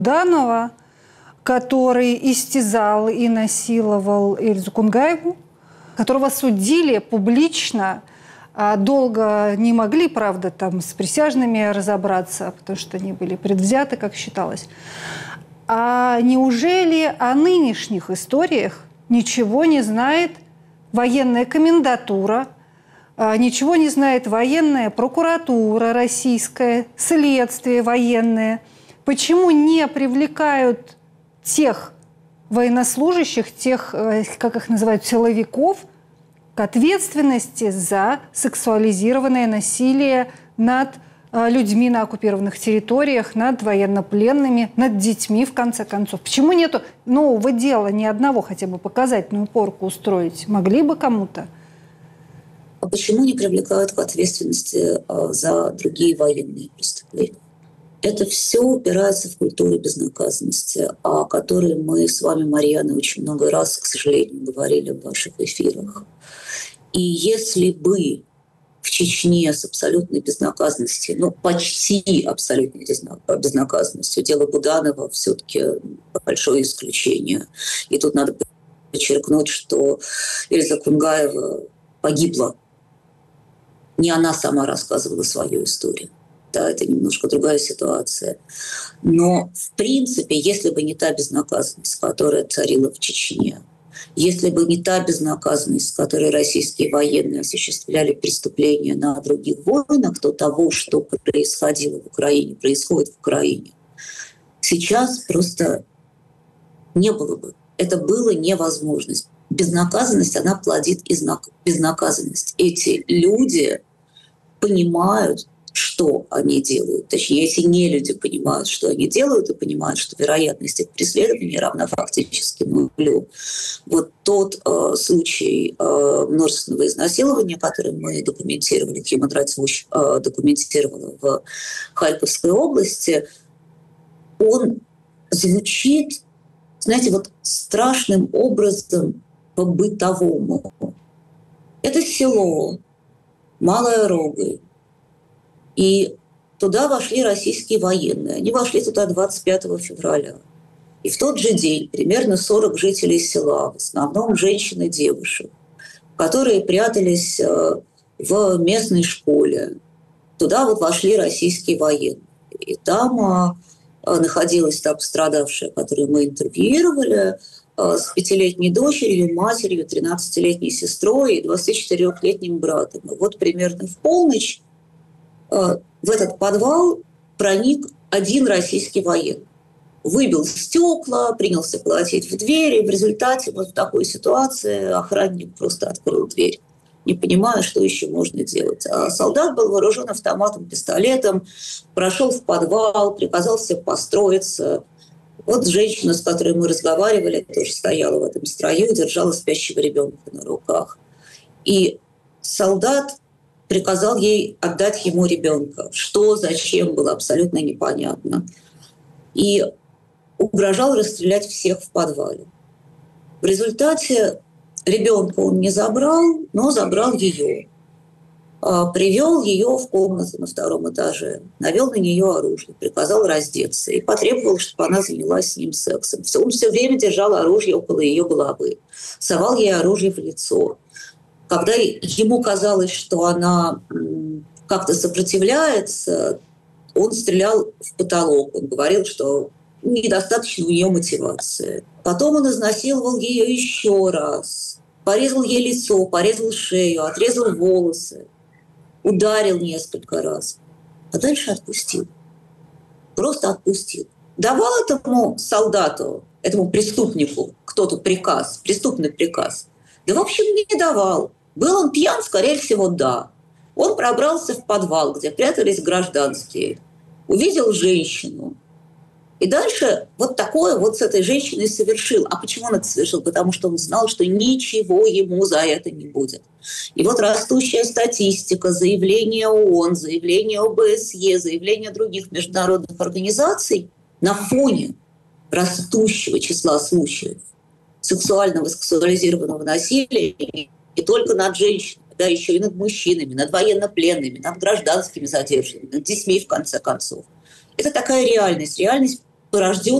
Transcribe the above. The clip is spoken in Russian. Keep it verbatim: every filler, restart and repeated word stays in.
Буданова, который истязал и насиловал Эльзу Кунгаеву, которого судили публично. Долго не могли, правда, там с присяжными разобраться, потому что они были предвзяты, как считалось. А неужели о нынешних историях ничего не знает военная комендатура, ничего не знает военная прокуратура российская, следствие военное? Почему не привлекают тех военнослужащих, тех, как их называют, силовиков, к ответственности за сексуализированное насилие над людьми на оккупированных территориях, над военнопленными, над детьми, в конце концов? Почему нету нового дела, ни одного хотя бы показательную порку устроить? Могли бы кому-то? А почему не привлекают к ответственности за другие военные преступления? Это все упирается в культуру безнаказанности, о которой мы с вами, Марьяна, очень много раз, к сожалению, говорили в ваших эфирах. И если бы в Чечне с абсолютной безнаказанностью, ну, почти абсолютной безнаказанностью, дело Буданова все-таки большое исключение. И тут надо подчеркнуть, что Эльза Кунгаева погибла. Не она сама рассказывала свою историю. Да, это немножко другая ситуация. Но, в принципе, если бы не та безнаказанность, которая царила в Чечне, если бы не та безнаказанность, с которой российские военные осуществляли преступления на других воинах, то того, что происходило в Украине, происходит в Украине, сейчас просто не было бы. Это было невозможно. Безнаказанность, она плодит безнаказанность. Эти люди понимают, что они делают. Точнее, эти нелюди понимают, что они делают, и понимают, что вероятность их преследования равна фактически нулю. Вот тот э, случай э, множественного изнасилования, который мы документировали, Human Rights Watch э, документировала в Харьковской области, он звучит, знаете, вот страшным образом по-бытовому. Это село Малая Рогой. И туда вошли российские военные. Они вошли туда двадцать пятого февраля. И в тот же день примерно сорок жителей села, в основном женщин и девушек, которые прятались в местной школе, туда вот вошли российские военные. И там находилась та пострадавшая, которую мы интервьюировали, с пятилетней дочерью, матерью, тринадцатилетней сестрой и двадцатичетырёхлетним братом. И вот примерно в полночь в этот подвал проник один российский военный. Выбил стекла, принялся колотить в двери. В результате вот в такой ситуации охранник просто открыл дверь, не понимая, что еще можно делать. А солдат был вооружен автоматом, пистолетом, прошел в подвал, приказал всем построиться. Вот женщина, с которой мы разговаривали, тоже стояла в этом строю, держала спящего ребенка на руках. И солдат приказал ей отдать ему ребенка. Что, зачем, было абсолютно непонятно. И угрожал расстрелять всех в подвале. В результате ребенка он не забрал, но забрал ее. Привел ее в комнату на втором этаже, навел на нее оружие, приказал раздеться и потребовал, чтобы она занялась с ним сексом. Он все время держал оружие около ее головы, совал ей оружие в лицо. Когда ему казалось, что она как-то сопротивляется, он стрелял в потолок. Он говорил, что недостаточно у нее мотивации. Потом он изнасиловал ее еще раз. Порезал ей лицо, порезал шею, отрезал волосы. Ударил несколько раз. А дальше отпустил. Просто отпустил. Давал этому солдату, этому преступнику кто-то приказ, преступный приказ? Да, в общем, не давал. Был он пьян? Скорее всего, да. Он пробрался в подвал, где прятались гражданские, увидел женщину. И дальше вот такое вот с этой женщиной совершил. А почему он это совершил? Потому что он знал, что ничего ему за это не будет. И вот растущая статистика, заявления ООН, заявления ОБСЕ, заявления других международных организаций на фоне растущего числа случаев сексуального, сексуализированного насилия не только над женщинами, да, еще и над мужчинами, над военнопленными, над гражданскими задержанными, над детьми, в конце концов. Это такая реальность, реальность порожден